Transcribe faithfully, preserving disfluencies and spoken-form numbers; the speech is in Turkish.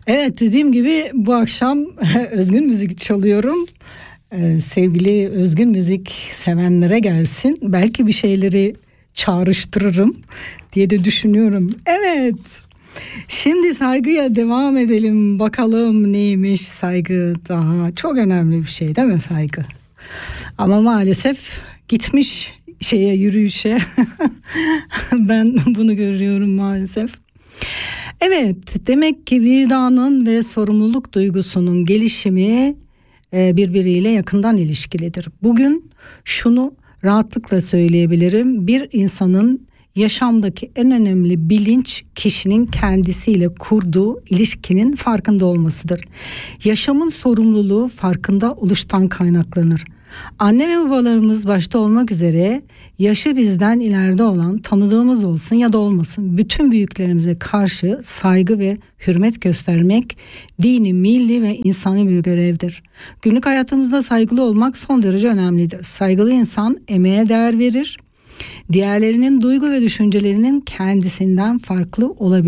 Evet, dediğim gibi bu akşam özgün müzik çalıyorum. Ee, sevgili özgün müzik sevenlere gelsin. Belki bir şeyleri çağrıştırırım diye de düşünüyorum. Evet. Şimdi saygıya devam edelim. Bakalım neymiş saygı daha. Çok önemli bir şey değil mi saygı? Ama maalesef gitmiş şeye, yürüyüşe. Ben bunu görüyorum maalesef. Evet, demek ki vicdanın ve sorumluluk duygusunun gelişimi birbiriyle yakından ilişkilidir. Bugün şunu rahatlıkla söyleyebilirim. Bir insanın yaşamdaki en önemli bilinç kişinin kendisiyle kurduğu ilişkinin farkında olmasıdır. Yaşamın sorumluluğu farkında oluştan kaynaklanır. Anne ve babalarımız başta olmak üzere yaşı bizden ileride olan, tanıdığımız olsun ya da olmasın, bütün büyüklerimize karşı saygı ve hürmet göstermek dini, milli ve insani bir görevdir. Günlük hayatımızda saygılı olmak son derece önemlidir. Saygılı insan emeğe değer verir, diğerlerinin duygu ve düşüncelerinin kendisinden farklı olabilir.